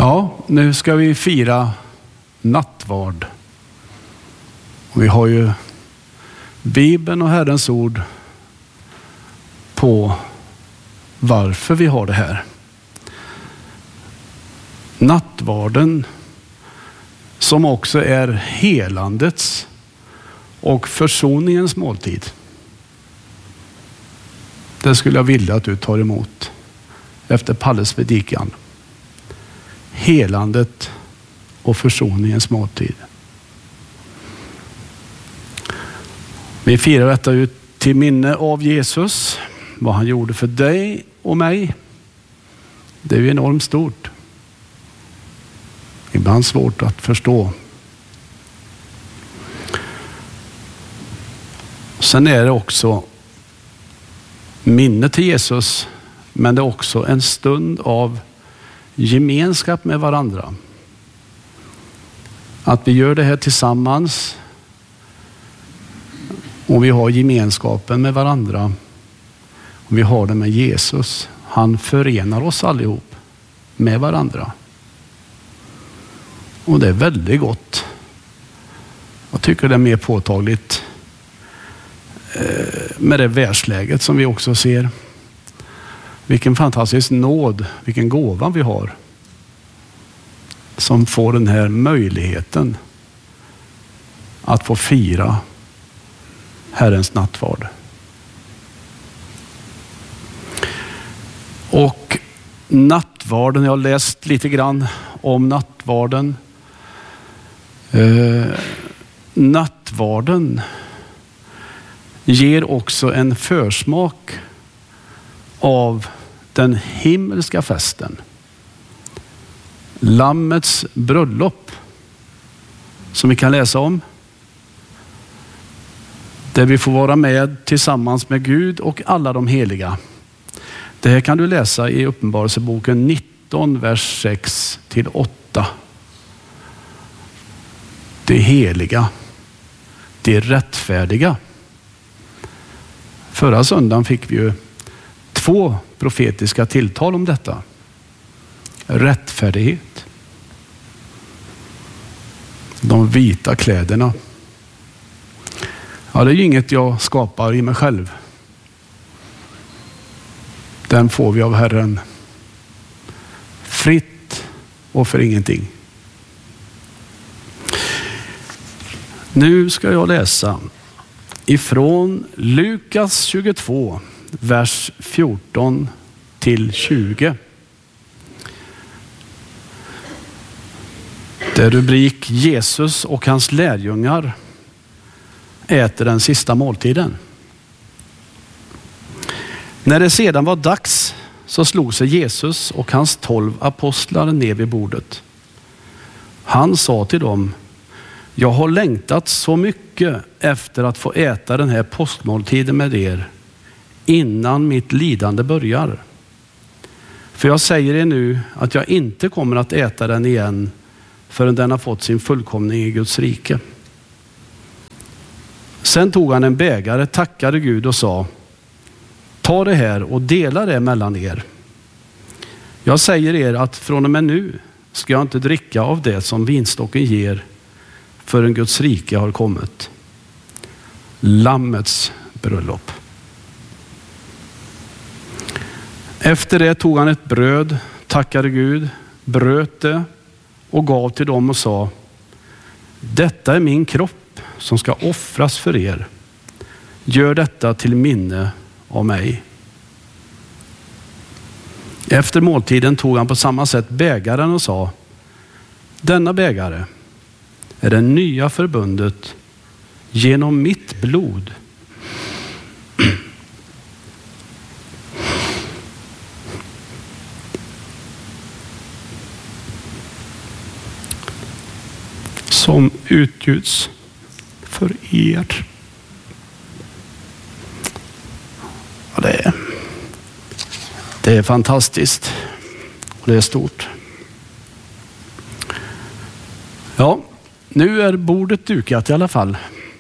Ja, nu ska vi fira nattvard. Och vi har ju Bibeln och Herrens ord på varför vi har det här. Nattvarden som också är helandets och försoningens måltid. Det skulle jag vilja att du tar emot efter Palles predikan. Helandet och försoningens måltid. Vi firar detta ut till minne av Jesus, vad han gjorde för dig och mig. Det är ju enormt stort. Ibland svårt att förstå. Sen är det också minne till Jesus, men det är också en stund av gemenskap med varandra. Att vi gör det här tillsammans och vi har gemenskapen med varandra och vi har det med Jesus. Han förenar oss allihop med varandra. Och det är väldigt gott. Jag tycker det är mer påtagligt med det världsläget som vi också ser. Vilken fantastisk nåd, vilken gåva vi har som får den här möjligheten att få fira Herrens nattvard. Och nattvarden, jag har läst lite grann om nattvarden. Nattvarden ger också en försmak av den himmelska festen. Lammets bröllop som vi kan läsa om. Där vi får vara med tillsammans med Gud och alla de heliga. Det här kan du läsa i Uppenbarelseboken 19, vers 6-8. Det heliga, det rättfärdiga. Förra söndagen fick vi ju 2 profetiska tilltal om detta. Rättfärdighet. De vita kläderna. Ja, det är ju inget jag skapar i mig själv. Den får vi av Herren. Fritt och för ingenting. Nu ska jag läsa ifrån Lukas 22, vers 14-20. Det är rubrik Jesus och hans lärjungar äter den sista måltiden. När det sedan var dags så slog sig Jesus och hans 12 apostlar ner vid bordet. Han sa till dem: jag har längtat så mycket efter att få äta den här påskmåltiden med er innan mitt lidande börjar. För jag säger er nu att jag inte kommer att äta den igen förrän den har fått sin fullkomning i Guds rike. Sen tog han en bägare, tackade Gud och sa: ta det här och dela det mellan er. Jag säger er att från och med nu ska jag inte dricka av det som vinstocken ger förrän Guds rike har kommit. Lammets bröllop. Efter det tog han ett bröd, tackade Gud, bröt det och gav till dem och sa: detta är min kropp som ska offras för er. Gör detta till minne av mig. Efter måltiden tog han på samma sätt bägaren och sa: denna bägare är det nya förbundet genom mitt blod. Som utgjuts för er. Ja, det är fantastiskt. Och det är stort. Ja, nu är bordet dukat i alla fall.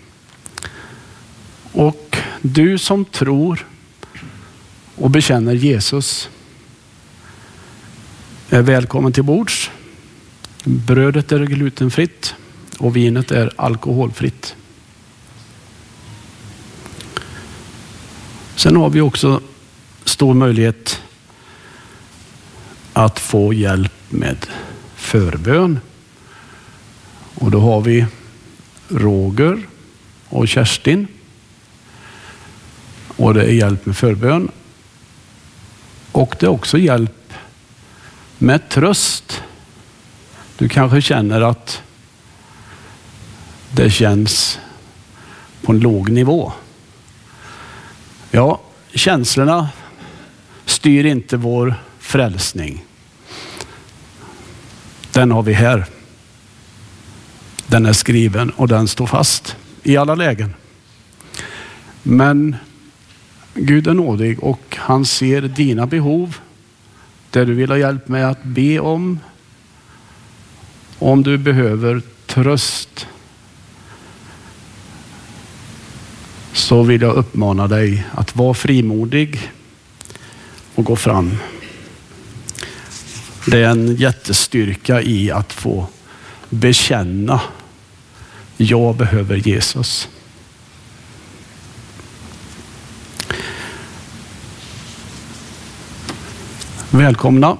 Och du som tror och bekänner Jesus är välkommen till bords. Brödet är glutenfritt och vinet är alkoholfritt. Sen har vi också stor möjlighet att få hjälp med förbön. Och då har vi Roger och Kerstin. Och det är hjälp med förbön. Och det är också hjälp med tröst. Du kanske känner att det känns på en låg nivå. Ja, känslorna styr inte vår frälsning. Den har vi här. Den är skriven och den står fast i alla lägen. Men Gud är nådig och han ser dina behov. Det du vill ha hjälp med att be om. Om du behöver tröst, så vill jag uppmana dig att vara frimodig och gå fram. Det är en jättestyrka i att få bekänna: jag behöver Jesus. Välkomna.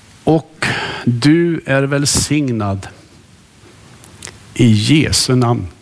Och du är välsignad i Jesu namn.